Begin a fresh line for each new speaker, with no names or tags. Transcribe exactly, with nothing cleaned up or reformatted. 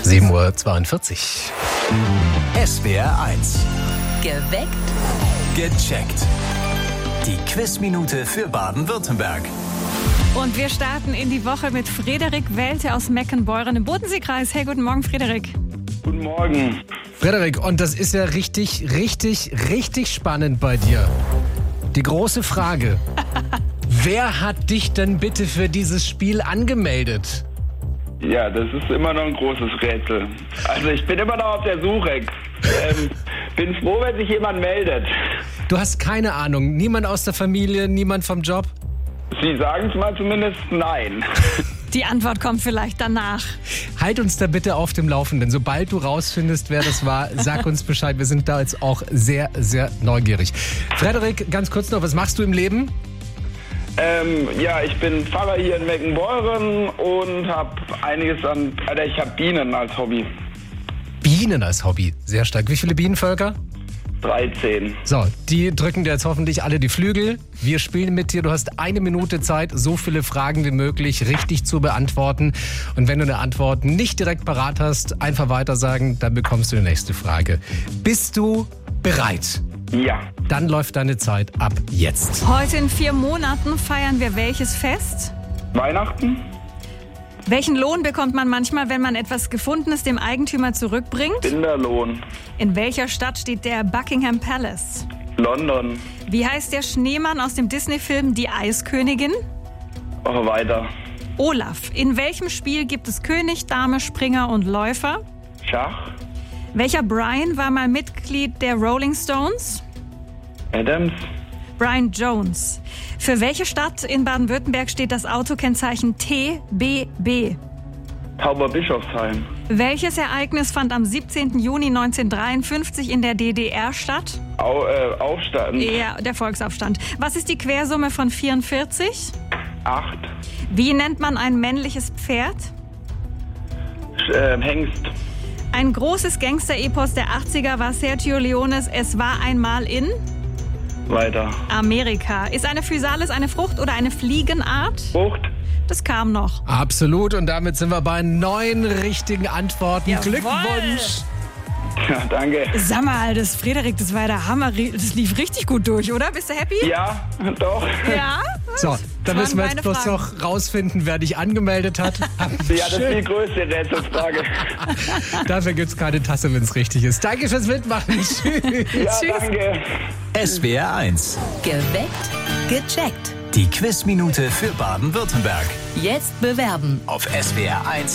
sieben Uhr zweiundvierzig.
S W R eins.
Geweckt.
Gecheckt. Die Quizminute für Baden-Württemberg.
Und wir starten in die Woche mit Frederik Welte aus Meckenbeuren im Bodenseekreis. Hey, guten Morgen, Frederik.
Guten Morgen.
Frederik, und das ist ja richtig, richtig, richtig spannend bei dir. Die große Frage. Wer hat dich denn bitte für dieses Spiel angemeldet?
Ja, das ist immer noch ein großes Rätsel. Also ich bin immer noch auf der Suche. Ähm, bin froh, wenn sich jemand meldet.
Du hast keine Ahnung. Niemand aus der Familie, niemand vom Job?
Sie sagen es mal zumindest nein.
Die Antwort kommt vielleicht danach.
Halt uns da bitte auf dem Laufenden. Sobald du rausfindest, wer das war, sag uns Bescheid. Wir sind da jetzt auch sehr, sehr neugierig. Frederik, ganz kurz noch, was machst du im Leben?
Ähm, ja, ich bin Pfarrer hier in Meckenbeuren und habe einiges an... Also ich habe Bienen als Hobby.
Bienen als Hobby, sehr stark. Wie viele Bienenvölker?
dreizehn.
So, die drücken dir jetzt hoffentlich alle die Flügel. Wir spielen mit dir. Du hast eine Minute Zeit, so viele Fragen wie möglich richtig zu beantworten. Und wenn du eine Antwort nicht direkt parat hast, einfach weiter sagen, dann bekommst du die nächste Frage. Bist du bereit?
Ja.
Dann läuft deine Zeit ab jetzt.
Heute in vier Monaten feiern wir welches Fest?
Weihnachten?
Welchen Lohn bekommt man manchmal, wenn man etwas Gefundenes dem Eigentümer zurückbringt?
Kinderlohn.
In welcher Stadt steht der Buckingham Palace?
London.
Wie heißt der Schneemann aus dem Disney-Film Die Eiskönigin?
Oh, weiter.
Olaf. In welchem Spiel gibt es König, Dame, Springer und Läufer?
Schach.
Welcher Brian war mal Mitglied der Rolling Stones?
Adams.
Brian Jones. Für welche Stadt in Baden-Württemberg steht das Autokennzeichen T B B?
Tauberbischofsheim.
Welches Ereignis fand am siebzehnten Juni neunzehnhundertdreiundfünfzig in der D D R statt?
Au, äh, Aufstand.
Ja, der Volksaufstand. Was ist die Quersumme von vierundvierzig?
Acht.
Wie nennt man ein männliches Pferd?
Sch- äh, Hengst.
Ein großes Gangster-Epos der achtziger war Sergio Leones Es war einmal in
Weiter.
Amerika. Ist eine Physalis eine Frucht oder eine Fliegenart?
Frucht.
Das kam noch.
Absolut. Und damit sind wir bei neun richtigen Antworten.
Jawohl.
Glückwunsch.
Ja, danke.
Sag mal, das Frederik, das war der Hammer. Das lief richtig gut durch, oder? Bist du happy?
Ja, doch.
Ja?
So, dann
waren
müssen wir
meine
jetzt bloß
Fragen.
noch rausfinden, wer dich angemeldet hat.
Ja, das ist die größte Rätselfrage.
Dafür gibt es keine Tasse, wenn es richtig ist. Danke fürs Mitmachen. Tschüss.
Ja,
Tschüss.
danke.
S W R eins.
Geweckt. Gecheckt.
Die Quizminute für Baden-Württemberg.
Jetzt bewerben.
Auf S W R eins